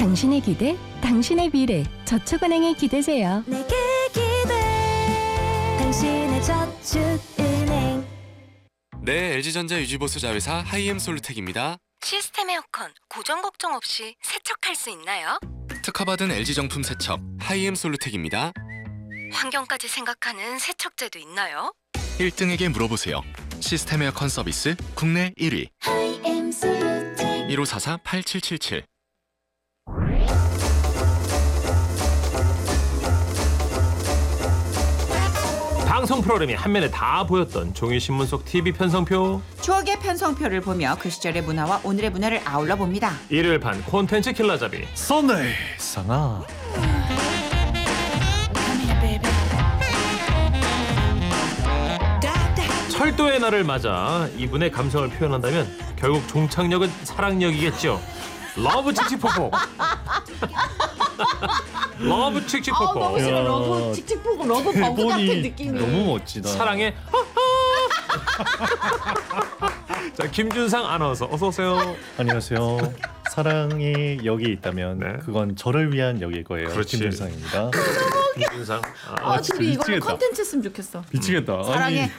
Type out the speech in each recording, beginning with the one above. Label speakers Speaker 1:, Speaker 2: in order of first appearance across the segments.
Speaker 1: 당신의 기대, 당신의 미래, 저축은행에 기대세요.
Speaker 2: 내게 기대 당신의 저축은행.
Speaker 3: 네, LG전자 유지보수 자회사 하이엠솔루텍입니다.
Speaker 4: 시스템 에어컨 고정 걱정 없이 세척할 수 있나요?
Speaker 3: 특허받은 LG 정품 세척 하이엠솔루텍입니다.
Speaker 4: 환경까지 생각하는 세척제도 있나요?
Speaker 3: 1등에게 물어보세요. 시스템 에어컨 서비스 국내 1위.
Speaker 2: 하이엠솔루텍.
Speaker 3: 1544-8777.
Speaker 5: 방송 프로그램이 한면에 다 보였던 종이신문 속 TV 편성표.
Speaker 6: 추억의 편성표를 보며 그 시절의 문화와 오늘의 문화를 아울러 봅니다.
Speaker 5: 일요일 반 콘텐츠 킬러잡이
Speaker 7: 썬데이 상아.
Speaker 5: 철도의 날을 맞아 이분의 감성을 표현한다면 결국 종착역은 사랑역이겠죠. 러브 칙칙포포. 러브 칙칙포포.
Speaker 6: 너무 싫어. 러브 칙칙포고 러브 버그 같은 느낌이.
Speaker 7: 너무 멋지다.
Speaker 5: 사랑의 자, 김준상 아나운서 어서 오세요.
Speaker 7: 안녕하세요. 사랑이 여기 있다면
Speaker 5: 네.
Speaker 7: 그건 저를 위한 역일 거예요.
Speaker 5: 그렇지.
Speaker 7: 김준상입니다.
Speaker 5: 김준상.
Speaker 6: 둘이 이걸로
Speaker 7: 미치겠다.
Speaker 6: 컨텐츠 했으면 좋겠어.
Speaker 7: 미치겠다.
Speaker 6: 사랑해.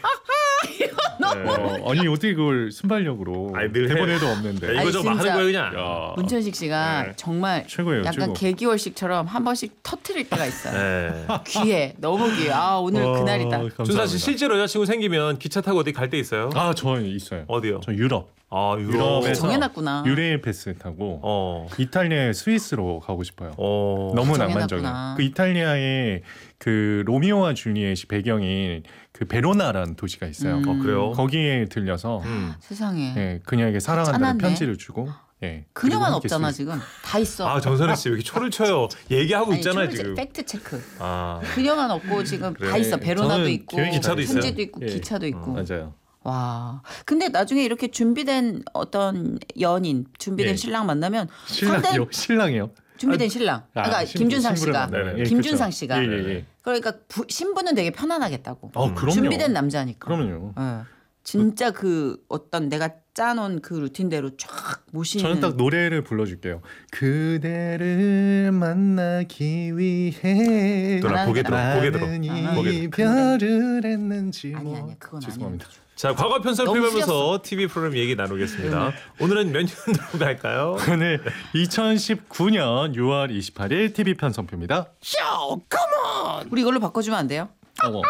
Speaker 7: 아니 어떻게 그걸 순발력으로
Speaker 5: 아니, 늘
Speaker 7: 대본에도 없는데.
Speaker 5: 이거 좀
Speaker 6: 진짜.
Speaker 5: 하는 거야 그냥.
Speaker 7: 야,
Speaker 6: 문천식 씨가
Speaker 5: 네.
Speaker 6: 정말
Speaker 7: 최고예요.
Speaker 6: 약간
Speaker 7: 최고.
Speaker 6: 개기월식처럼 한 번씩 터트릴 때가 있어요.
Speaker 5: 네.
Speaker 6: 귀해. 너무 귀해. 오늘 그날이다.
Speaker 7: 감사합니다.
Speaker 5: 준상 씨 실제로 여자친구 생기면 기차 타고 어디 갈 데 있어요?
Speaker 7: 저 있어요.
Speaker 5: 어디요?
Speaker 7: 저 유럽.
Speaker 5: 유럽에서
Speaker 6: 정해놨구나.
Speaker 7: 유레일 패스 타고 이탈리아 스위스로 가고 싶어요. 너무
Speaker 6: 정해놨구나.
Speaker 7: 낭만적이에요. 그 이탈리아의 그 로미오와 줄리엣이 배경인 그 베로나라는 도시가 있어요.
Speaker 5: 그래요?
Speaker 7: 거기에 들려서
Speaker 6: 세상에.
Speaker 7: 예, 그녀에게 사랑한다는
Speaker 6: 짠하네.
Speaker 7: 편지를 주고 예.
Speaker 6: 그녀만
Speaker 7: 그리고 함께
Speaker 6: 없잖아
Speaker 7: 스위스.
Speaker 6: 지금. 다 있어.
Speaker 5: 정선혜 씨 왜 이렇게 초를 쳐요? 얘기하고 있잖아요 지금.
Speaker 6: 팩트 체크.
Speaker 5: 아,
Speaker 6: 그녀만 없고 지금
Speaker 5: 그래.
Speaker 6: 다 있어. 베로나도
Speaker 7: 저는
Speaker 6: 있고,
Speaker 7: 기획이
Speaker 5: 기차도 있어요.
Speaker 6: 편지도 있고,
Speaker 7: 예.
Speaker 6: 기차도 있고.
Speaker 7: 맞아요.
Speaker 6: 와. 근데 나중에 이렇게 준비된 어떤 연인, 준비된
Speaker 7: 예.
Speaker 6: 신랑 만나면 상당히
Speaker 7: 신랑이요?
Speaker 6: 준비된 신랑. 그러니까 김준상 씨가.
Speaker 7: 만나요. 예,
Speaker 6: 김준상
Speaker 7: 그렇죠.
Speaker 6: 씨가.
Speaker 7: 예.
Speaker 6: 그러니까 신부는 되게 편안하겠다고.
Speaker 7: 그럼요.
Speaker 6: 준비된 남자니까.
Speaker 7: 그럼요.
Speaker 6: 예. 진짜 그 어떤 내가 짜놓은 그 루틴대로 쫙 모시는.
Speaker 7: 저는 딱 노래를 불러줄게요. 그대를 만나기 위해
Speaker 5: 들어, 고개 들어, 고개 들어.
Speaker 7: 많은
Speaker 5: 고개
Speaker 7: 이별을 했는지 뭐.
Speaker 6: 아니야, 그건
Speaker 7: 죄송합니다.
Speaker 5: 자, 과거 편성표
Speaker 6: 너무
Speaker 5: 보면서
Speaker 6: 후렸어.
Speaker 5: TV 프로그램 얘기 나누겠습니다. 오늘은 몇 년으로 갈까요?
Speaker 7: 오늘 2019년 6월 28일 TV 편성표입니다.
Speaker 6: 우리 이걸로 바꿔주면 안 돼요?
Speaker 7: 어머.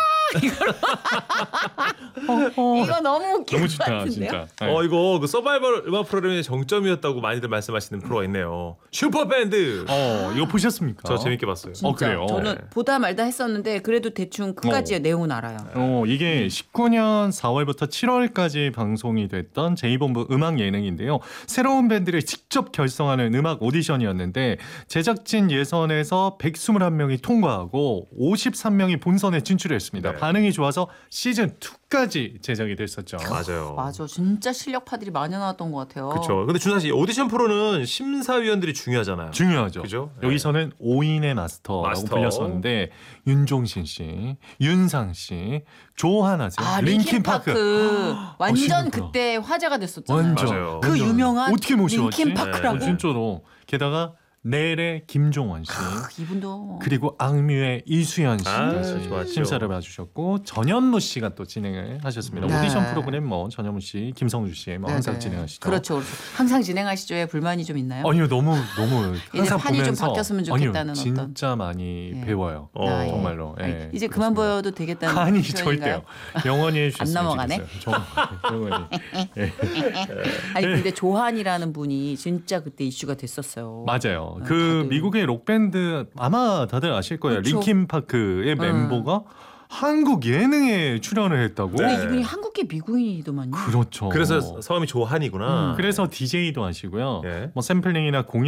Speaker 6: 이거 너무 웃긴
Speaker 7: 너무
Speaker 6: 것
Speaker 7: 좋다
Speaker 6: 같은데요?
Speaker 7: 진짜. 네.
Speaker 5: 이거 그 서바이벌 음악 프로그램의 정점이었다고 많이들 말씀하시는 프로가 있네요. 슈퍼밴드.
Speaker 7: 이거 보셨습니까?
Speaker 5: 저 재밌게 봤어요.
Speaker 6: 진짜
Speaker 7: 그래요?
Speaker 6: 저는
Speaker 5: 네.
Speaker 6: 보다 말다 했었는데 그래도 대충 끝까지의 내용은 알아요.
Speaker 7: 이게 19년 4월부터 7월까지 방송이 됐던 제2본부 음악 예능인데요. 새로운 밴드를 직접 결성하는 음악 오디션이었는데 제작진 예선에서 121명이 통과하고 53명이 본선에 진출했습니다.
Speaker 5: 네.
Speaker 7: 반응이 좋아서 시즌 2까지 제작이 됐었죠.
Speaker 5: 맞아요.
Speaker 6: 맞아, 진짜 실력파들이 많이 나왔던 것 같아요.
Speaker 5: 그렇죠. 근데 준상 씨 오디션 프로는 심사위원들이 중요하잖아요.
Speaker 7: 중요하죠.
Speaker 5: 그죠?
Speaker 7: 여기서는 5인의 마스터라고
Speaker 5: 마스터.
Speaker 7: 불렸었는데 윤종신 씨, 윤상 씨, 조하나 씨,
Speaker 6: 링킨파크 완전
Speaker 7: 진짜.
Speaker 6: 그때 화제가 됐었잖아요.
Speaker 7: 완전.
Speaker 5: 맞아요.
Speaker 6: 그
Speaker 7: 완전.
Speaker 6: 유명한
Speaker 7: 어떻게 모셔왔지?
Speaker 6: 링킨파크라고.
Speaker 7: 진짜로. 게다가 넬의 김종원 씨
Speaker 6: 이분도
Speaker 7: 그리고 악뮤의 이수연 씨까지
Speaker 5: 좋았죠.
Speaker 7: 심사를 봐주셨고 전현무 씨가 또 진행을 하셨습니다.
Speaker 6: 네.
Speaker 7: 오디션 프로그램 뭐 전현무 씨, 김성주 씨 뭐 항상
Speaker 6: 네네.
Speaker 7: 진행하시죠.
Speaker 6: 그렇죠. 항상 진행하시죠에 불만이 좀 있나요?
Speaker 7: 아니요 너무
Speaker 6: 이제
Speaker 7: 항상
Speaker 6: 판이 좀
Speaker 7: 보면서
Speaker 6: 바뀌었으면 좋겠다는
Speaker 7: 아니요,
Speaker 6: 어떤.
Speaker 7: 진짜 많이
Speaker 6: 예.
Speaker 7: 배워요.
Speaker 6: 예.
Speaker 7: 정말로. 예,
Speaker 6: 아니, 이제
Speaker 7: 그렇습니다.
Speaker 6: 그만 보여도 되겠다는
Speaker 7: 아니
Speaker 6: 표현인가요?
Speaker 7: 절대요. 영원히 해주셨으면
Speaker 6: 안 넘어가네?
Speaker 7: 좋겠어요. 영원히. 예.
Speaker 6: 아니 근데 조한이라는 분이 진짜 그때 이슈가 됐었어요.
Speaker 7: 맞아요.
Speaker 6: 네,
Speaker 7: 그
Speaker 6: 다들.
Speaker 7: 미국의 록밴드 아마 다들 아실 거예요.
Speaker 6: 그렇죠.
Speaker 7: 링킨파크의 멤버가 한국 예능에 출연을 했다고.
Speaker 6: 근데
Speaker 5: 네.
Speaker 6: 이분이 한국계 미국인이더만요.
Speaker 7: 그렇죠.
Speaker 5: 그래서 성함이 조한이구나.
Speaker 7: 그래서 DJ도 하시고요.
Speaker 5: 예.
Speaker 7: 뭐 샘플링이나 공연